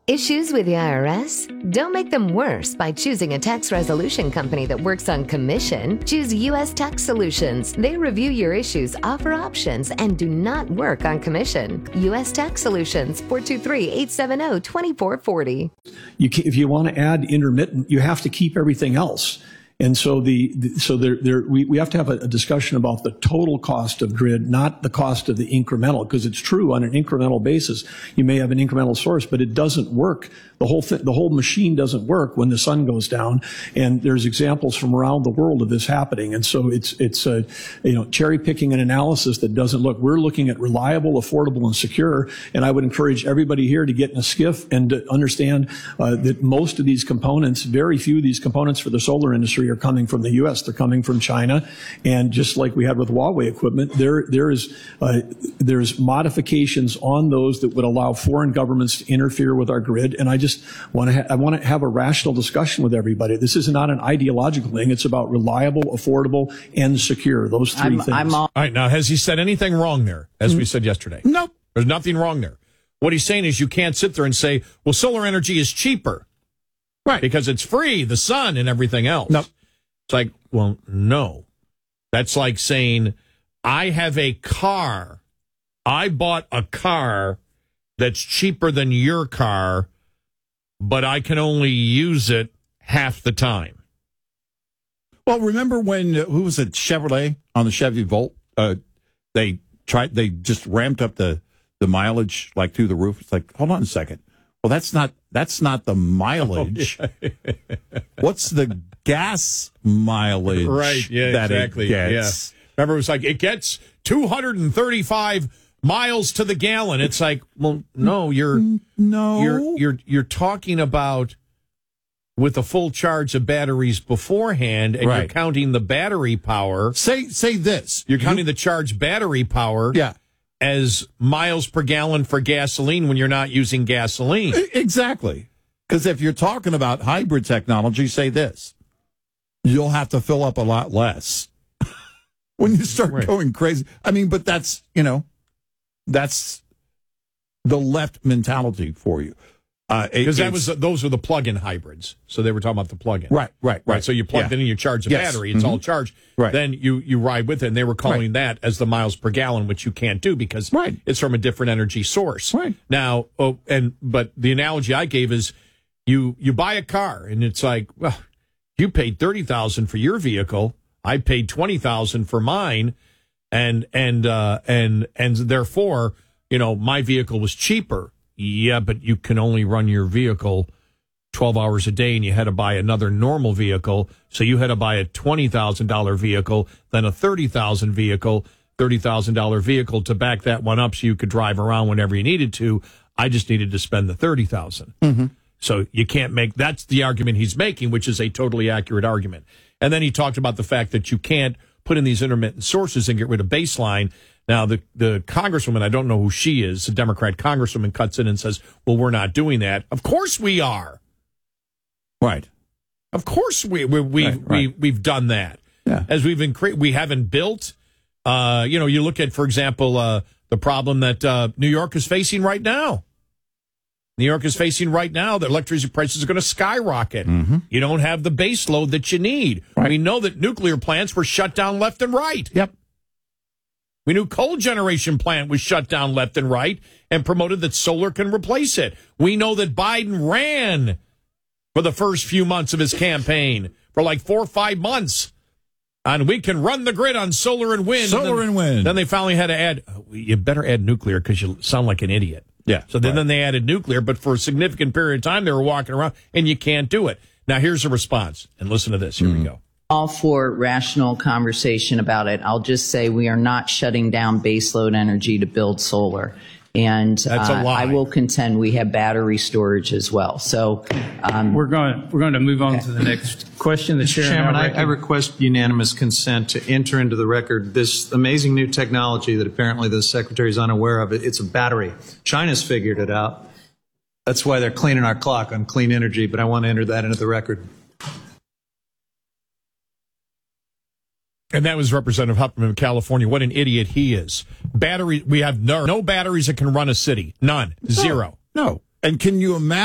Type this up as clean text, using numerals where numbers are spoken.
Issues with the IRS? Don't make them worse by choosing a tax resolution company that works on commission. Choose U.S. Tax Solutions. They review your issues, offer options, and do not work on commission. U.S. Tax Solutions, 423-870-2440. If you want to add intermittent, you have to keep everything else. And so we have to have a discussion about the total cost of grid, not the cost of the incremental, because it's true on an incremental basis. You may have an incremental source, but it doesn't work. The whole machine doesn't work when the sun goes down. And there's examples from around the world of this happening. And so it's cherry picking an analysis that doesn't look. We're looking at reliable, affordable, and secure. And I would encourage everybody here to get in a skiff and to understand that most of these components, very few of these components for the solar industry are coming from the U.S. They're coming from China. And just like we had with Huawei equipment, there's modifications on those that would allow foreign governments to interfere with our grid. And I just want to have a rational discussion with everybody. This is not an ideological thing. It's about reliable, affordable, and secure. Those three things. All right. Now, has he said anything wrong there, as we said yesterday? Nope. There's nothing wrong there. What he's saying is you can't sit there and say, well, solar energy is cheaper. Right. Because it's free, the sun and everything else. Nope. It's like, well, no. That's like saying, I have a car. I bought a car that's cheaper than your car, but I can only use it half the time. Well, remember when, who was it, Chevrolet on the Chevy Volt? They just ramped up the mileage like through the roof. It's like, hold on a second. Well, that's not the mileage. Oh, yeah. What's the gas mileage? Right. Yeah. That exactly. It gets? Yeah. Remember, it was like it gets 235 miles to the gallon. It's like, well, no, you're talking about with a full charge of batteries beforehand, and right. You're counting the battery power. Say this. You're counting the charged battery power. Yeah. As miles per gallon for gasoline when you're not using gasoline. Exactly. Because if you're talking about hybrid technology, say this. You'll have to fill up a lot less when you start going crazy. I mean, but that's the left mentality for you. Because those were the plug-in hybrids. So they were talking about the plug-in. Right. So you plugged it in, you charge the battery, it's all charged. Right. Then you ride with it, and they were calling that as the miles per gallon, which you can't do because it's from a different energy source. Right. Now, but the analogy I gave is you buy a car, and it's like, well, you paid $30,000 for your vehicle, I paid $20,000 for mine, and therefore, my vehicle was cheaper. Yeah, but you can only run your vehicle 12 hours a day, and you had to buy another normal vehicle. So you had to buy a $20,000 vehicle, then a $30,000 vehicle to back that one up so you could drive around whenever you needed to. I just needed to spend the $30,000. Mm-hmm. So you can't that's the argument he's making, which is a totally accurate argument. And then he talked about the fact that you can't put in these intermittent sources and get rid of baseline. Now, the congresswoman, I don't know who she is, a Democrat congresswoman, cuts in and says, well, we're not doing that. Of course we are. Right. Of course we've done that. Yeah. As we haven't built, you look at, for example, the problem that New York is facing right now. New York is facing right now that electricity prices are going to skyrocket. Mm-hmm. You don't have the base load that you need. Right. We know that nuclear plants were shut down left and right. Yep. We knew coal generation plant was shut down left and right and promoted that solar can replace it. We know that Biden ran for the first few months of his campaign for like 4 or 5 months. And we can run the grid on solar and wind. Then they finally had to add, you better add nuclear because you sound like an idiot. Yeah. So then they added nuclear, but for a significant period of time, they were walking around and you can't do it. Now, here's the response. And listen to this. Here we go. All for rational conversation about it. I'll just say we are not shutting down baseload energy to build solar. And that's a lie. I will contend we have battery storage as well. So we're going to move on to the next question. The Chairman, I request unanimous consent to enter into the record this amazing new technology that apparently the Secretary is unaware of. It's a battery. China's figured it out. That's why they're cleaning our clock on clean energy, but I want to enter that into the record. And that was Representative Huffman of California. What an idiot he is. We have no batteries that can run a city. None. Zero. No. And can you imagine?